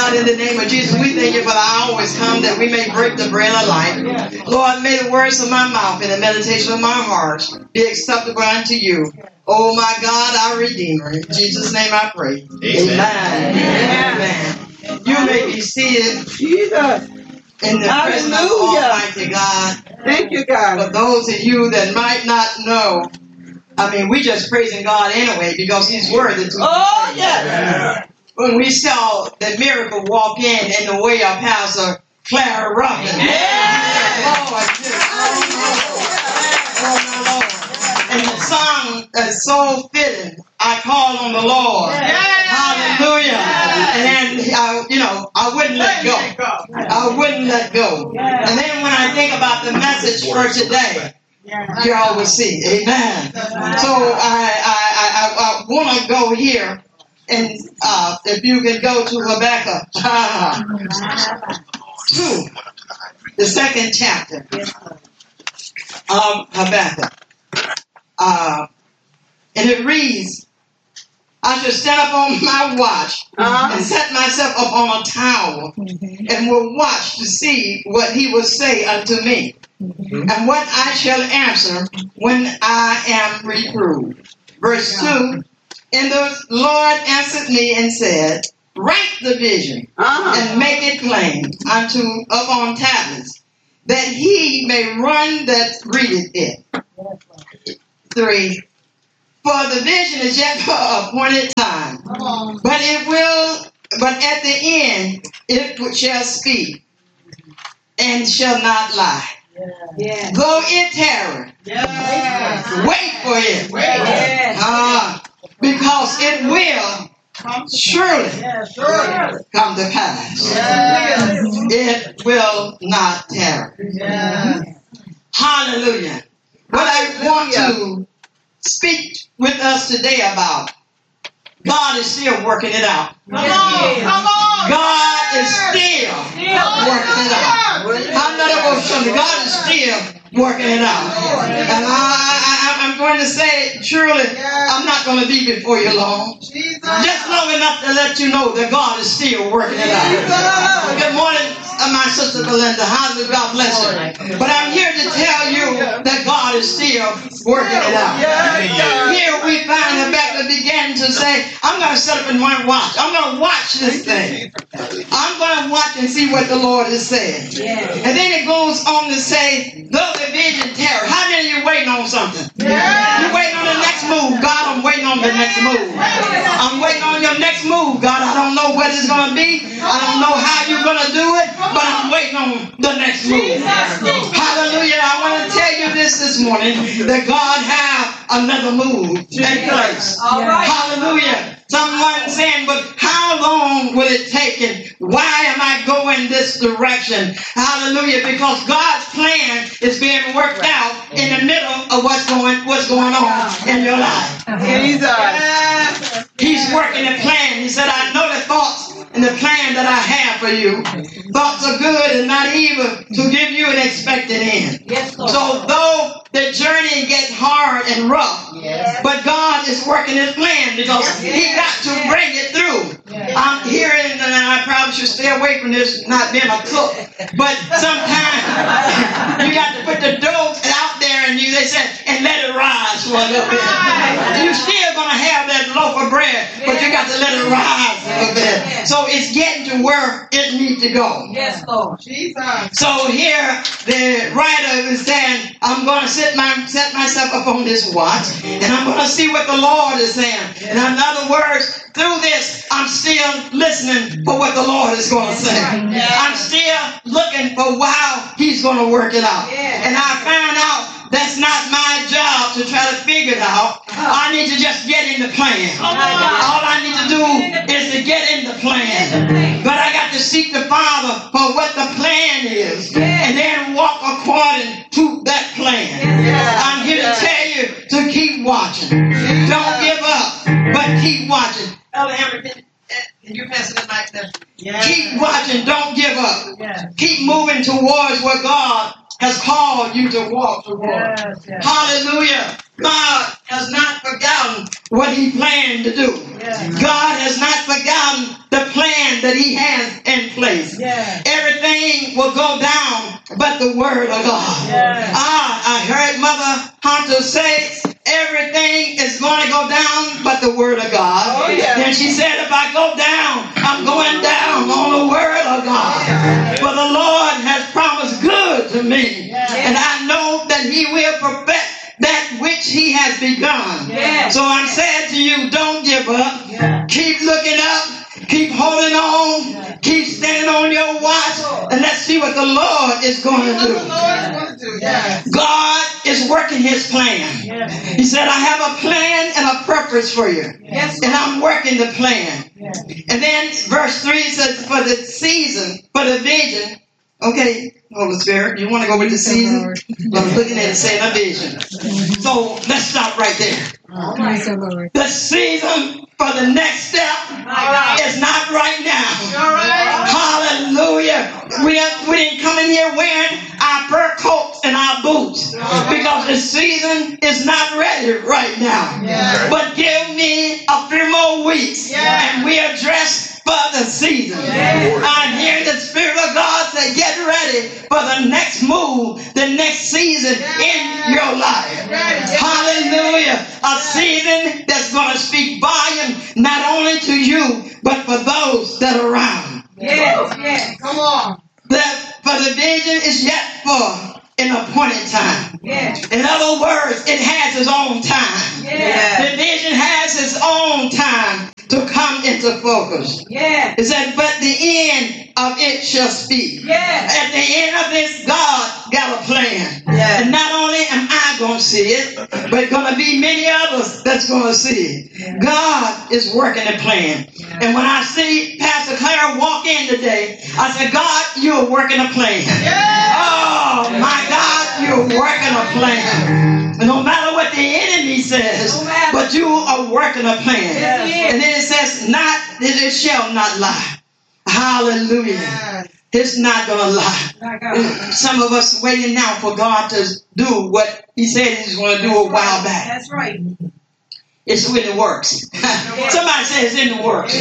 God, in the name of Jesus, we thank you for the hour has come that we may break the bread of life. Lord, may the words of my mouth and the meditation of my heart be acceptable unto you. Oh my God, our Redeemer. In Jesus' name I pray. Amen. Amen. You may be seated. Jesus. In the presence of Almighty God. Thank you, God. For those of you that might not know, I mean, we just praising God anyway because He's worthy to be praised. Yes. When we saw the miracle walk in the way of Pastor Clara Ruffin. Oh, my Lord. And the song is so fitting. I call on the Lord. Hallelujah. And I wouldn't let go. I wouldn't let go. And then when I think about the message for today, you all will see. Amen. So I want to go here. And if you can go to Habakkuk 2, the second chapter of Habakkuk. And it reads, I shall stand up on my watch and set myself up on a tower and will watch to see what he will say unto me and what I shall answer when I am reproved. Verse 2, and the Lord answered me and said, write the vision and make it plain upon tablets, that he may run that readeth it. 3, for the vision is yet for appointed time, but at the end it shall speak and shall not lie. Though it tarry, wait for it. Because it will surely come to pass. It will not tarry. Hallelujah. What I want to speak with us today about, God is still working it out. Come on. God is still working it out. God is still working it out. And I'm going to say, surely, I'm not going to be before you long. Just long enough to let you know that God is still working it out. Good morning, my sister Belinda. Hallelujah. God bless her. But I'm here to tell you that God is still working it out. Here we find Habakkuk began to say, I'm going to set up in my watch. I'm going to watch this thing. I'm going to watch and see what the Lord is saying. And then it goes on to say, though the vision terror. How many of you waiting on something? You're waiting on the next move. God, I'm waiting on the next move. I'm waiting on your next move. God, I don't know what it's going to be. I don't know how you're going to do it, but I'm waiting on the next move. Hallelujah. I want to tell you this morning, that God have another move in place. Hallelujah. Someone saying, but how long will it take and why am I going this direction? Hallelujah. Because God's plan is being worked out in the middle of what's going on in your life. He's working a plan. He said, I know the thoughts and the plan that I have for you. Thoughts are good and not evil to give you an expected end. So though the journey gets hard and rough, but God is working his plan because he got to bring it through. I'm hearing, and I probably should stay away from this, not being a cook, but sometimes you got to put the dough out there and they said, and let it rise for a little bit. You're still going to have that loaf of bread, but you got to let it rise a little bit. So it's getting to where it needs to go. Yes, Lord. So here the writer is saying, I'm going to set myself up on this watch, and I'm going to see what the Lord is saying. And in other words, through this, I'm still listening for what the Lord is going to say. I'm still looking for how he's going to work it out. And I found out that's not my job to try to figure it out. I need to just get in the plan. All I need to do is to get in the plan. But I got to seek the Father for what the plan is, and then walk according to that plan. I'm here to tell you to keep watching. Don't give up, but keep watching. Elder Hammer, can you pass the mic there? Keep watching. Don't give up. Keep moving towards what God has called you to walk towards. Hallelujah. God has not forgotten what he planned to do. God has not forgotten the plan that he has in place. Yeah. Everything will go down but the word of God. Yeah. I heard Mother Hunter say everything is going to go down but the word of God. Oh, yeah. Then she said, if I go down, I'm going down on the word of God. Yeah. For the Lord has promised good to me. Yeah. And I know that he will perfect that which he has begun. Yeah. So I'm saying to you, don't give up. Yeah. Keep looking up. Keep holding on. Yeah. Keep standing on your watch. And let's see what the Lord is going to do. Yeah. God is working his plan. Yeah. He said, I have a plan and a purpose for you. Yes. And I'm working the plan. Yeah. And then verse 3 says, for the season, for the vision. Okay, Holy Spirit, you want to go with the season? I'm looking at it saying a vision. So let's stop right there. The season for the next step is not right now. Hallelujah. We didn't come in here wearing our fur coats and our boots because the season is not ready right now. But give me a few more weeks and we are dressed for the season. I'm hearing the Spirit of God say, get ready for the next move, the next season in your life. Hallelujah. A season that's going to speak volume not only to you, but for those that are around. Yes. Come on. For the vision is yet for an appointed time. In other words, it has its own time. The vision has its own time to come into focus. It said, but the end of it shall speak. At the end of this, God got a plan. And not only am I going to see it, but going to be many others that's going to see it. God is working a plan. And when I see Pastor Claire walk in today, I said, God, you're working a plan. Oh, my God, you're working a plan. No matter what the enemy says, but you are working a plan. And then it says, it shall not lie. Hallelujah. It's not going to lie. Some of us waiting now for God to do what he said he's going to do a while back. That's right. It's in the works. Somebody say it's in the works.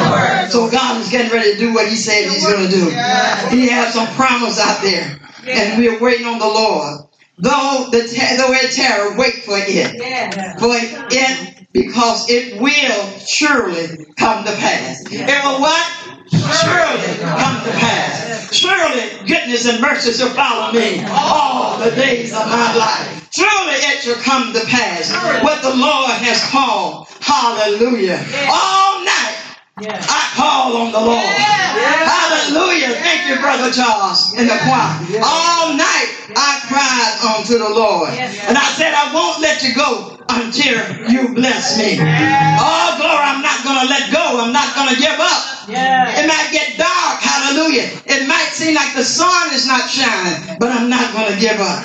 So God is getting ready to do what he said he's going to do. He has some promise out there. And we are waiting on the Lord. Though it terror, wait for it. For it, because it will surely come to pass. It will what? Surely come to pass. Surely goodness and mercy shall follow me all the days of my life. Surely it shall come to pass what the Lord has called. Hallelujah. All night I call on the Lord. Hallelujah. Thank you, Brother Charles, in the choir. All night I cried unto the Lord. And I said, I won't let you go until you bless me. Oh, glory, I'm not going to let go. I'm not going to give up. It might get dark. Hallelujah. It might seem like the sun is not shining, but I'm not going to give up.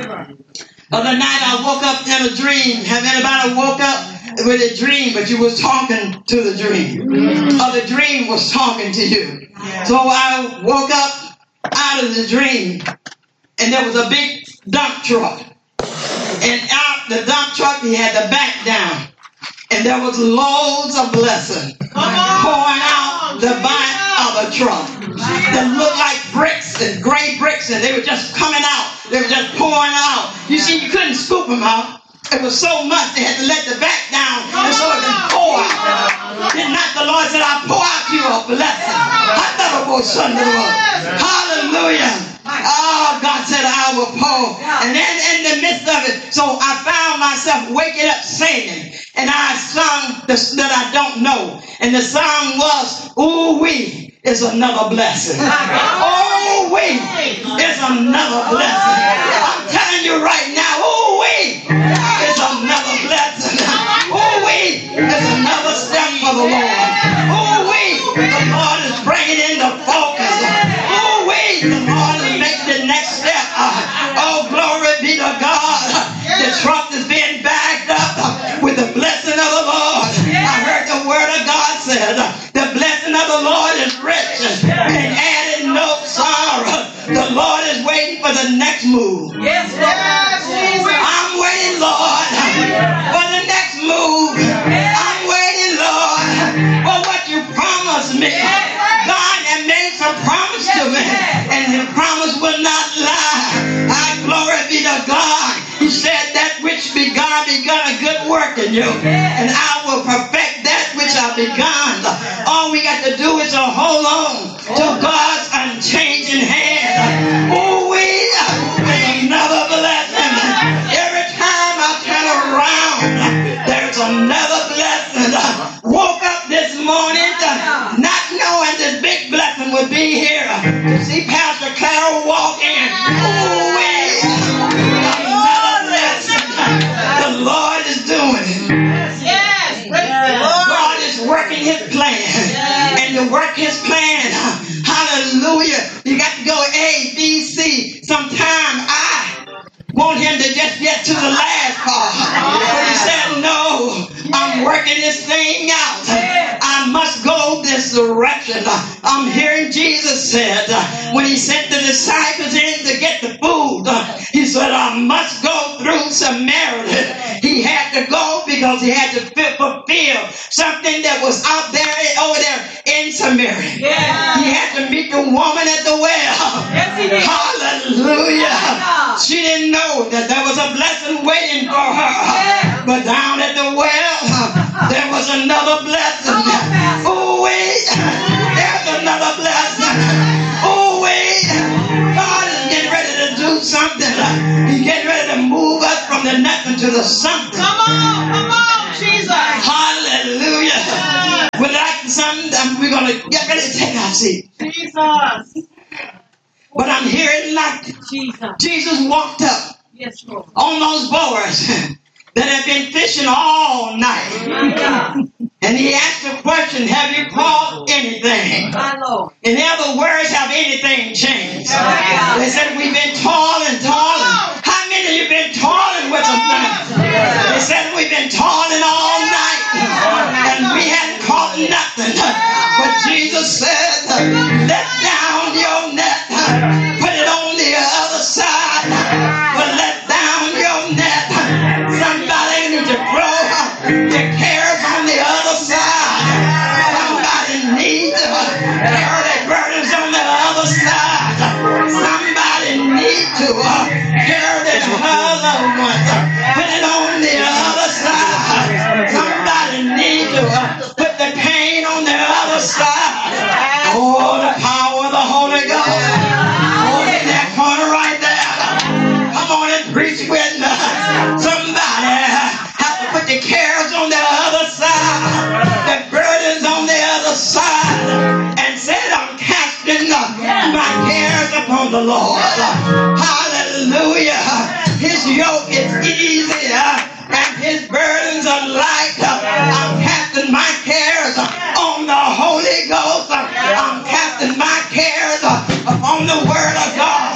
The other night I woke up in a dream. Have anybody woke up with a dream, but you was talking to the dream? Or the dream was talking to you. So I woke up out of the dream, and there was a big dump truck. And out the dump truck, he had the back down. And there was loads of blessing pouring out the back of the truck that looked like bricks and gray bricks, and they were just coming out. They were just pouring out. You see, you couldn't scoop them out. It was so much they had to let the back down and so it could pour out. Did not the Lord said, I'll pour out you a blessing. Hallelujah. Oh, God said, I will pour. And then in the midst of it, so I found myself waking up singing. And I sung that I don't know. And the song was, ooh wee is another blessing. Ooh wee is another blessing. I'm telling you right now, ooh wee is another blessing. Ooh wee is another step for the Lord. Ooh wee, the Lord is bringing into focus. Ooh wee, the Lord is making the next step. Oh, glory be to God. The truck is being backed up with the blessing of the Lord. I heard the word of God said, the blessing of the Lord is rich and added no sorrow. The Lord is waiting for the next move. Yes, I'm waiting, Lord, for the next move. I'm live, and His promise will not lie. Glory be to God. He said that which begun a good work in you, and I will perfect that which I've begun. All we got to do is to hold on to God's unchanging hand. Oh, there's another blessing. Every time I turn around, there's another blessing. Woke up this morning not knowing this big blessing would be here to see Pastor Clara walk in. Oh, another blessing. The Lord is doing it. Yes. God is working His plan. And to work His plan, hallelujah, you got to go A, B, C. Sometime I want Him to just get to the last part. But He said, no, I'm working this thing out. I must go this direction. I'm hearing Jesus said, when He sent the disciples in to get the food, He said, I must go through Samaria. He had to go because He had to fulfill something that was out there, over there in Samaria. He had to meet the woman at the well. Hallelujah. She didn't know that there was a blessing waiting for her. But down at the well, there was another blessing. Oh, wait. There's another blessing. Oh, wait. God is getting ready to do something. He's getting ready to move us from the nothing to the something. Come on, Jesus. Hallelujah. Without something, we're going to get ready to take our seat. Jesus. But I'm hearing like Jesus walked up on those boys that have been fishing all night. And He asked the question, have you caught anything? In other words, have anything changed? They said, we've been toiling. How many of you been toiling with something? They said, we've been toiling all night and we hadn't caught nothing. But Jesus said, let down your net, put it on the other side. But let down your net. Somebody needs to throw the cares on the other side. Somebody needs to carry their burdens on the other side. Somebody needs to carry their loved ones, put it on the other side. Somebody needs to put the pain on the other side. Oh, the power of the Holy Ghost. Oh, in that corner right there. Come on and preach with me. Somebody has to put the cares on the other side, the burdens on the other side, and said, I'm casting my cares upon the Lord. Hallelujah. His yoke is easy and His burdens are light. I'm casting my cares on the Holy Ghost. I'm casting my cares upon the Word of God.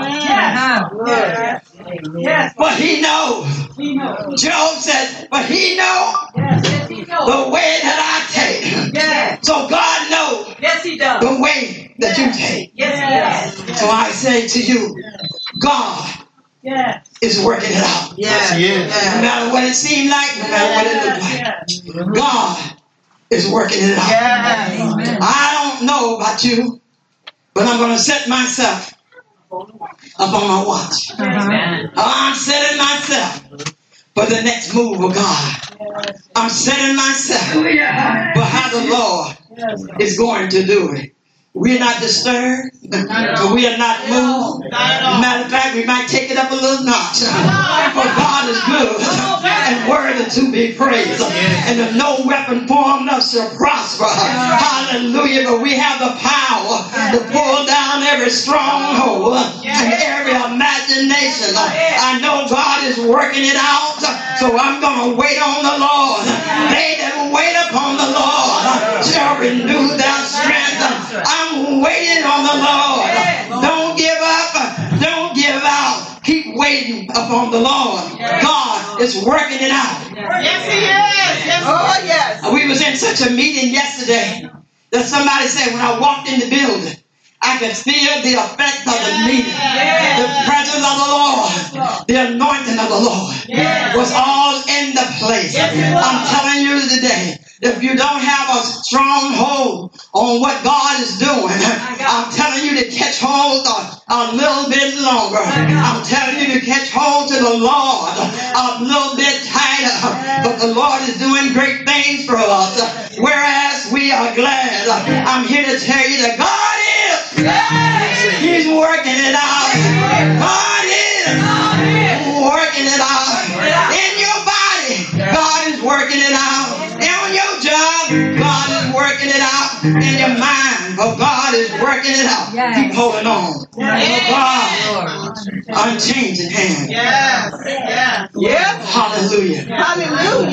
But He knows. Job said, but He knows the way that I take. So God knows the way that you take. So I say to you, God is working it out. No matter what it seemed like, no matter what it looked like, God is working it out. I don't know about you, but I'm going to set myself up on my watch. I'm setting myself for the next move of God. I'm setting myself for how the Lord is going to do it. We are not disturbed. We are not moved. Matter of fact, we might take it up a little notch. For God is good and worthy to be praised. And if no weapon formed us shall prosper. Hallelujah. But we have the power to pull down every stronghold and every imagination. I know God is working it out. So I'm going to wait on the Lord. They that wait upon the Lord shall renew their strength. I'm waiting on the Lord. Don't give up. Don't give out. Keep waiting upon the Lord. God is working it out. Yes, He is. Yes, oh, yes. We was in such a meeting yesterday that somebody said when I walked in the building, I could feel the effect of the meeting. The presence of the Lord, the anointing of the Lord was all in the place. I'm telling you today, if you don't have a strong hold on what God is doing, I'm telling you to catch hold a little bit longer. I'm telling you to catch hold to the Lord a little bit tighter. But the Lord is doing great things for us, whereas we are glad. I'm here to tell you that God is. He's working it out. God is working it out. In your body, God is working it out. On your job, God is working it out. In your mind, but God is working it out. Keep holding on. God, unchanging hand. Yes. Hallelujah. Hallelujah.